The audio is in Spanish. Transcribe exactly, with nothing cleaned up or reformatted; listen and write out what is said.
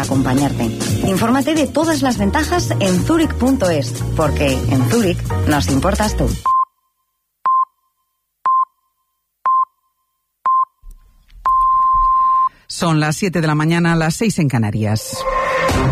acompañarte. Infórmate de todas las ventajas en zurich punto es, porque en Zurich nos importas tú. Son las siete de la mañana, las seis en Canarias.